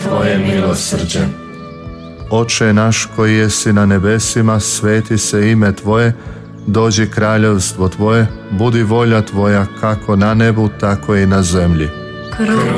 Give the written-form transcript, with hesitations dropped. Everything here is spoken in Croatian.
tvoje milosrđe. Oče naš koji jesi na nebesima, sveti se ime tvoje, dođi kraljevstvo tvoje, budi volja tvoja kako na nebu, tako i na zemlji. Krv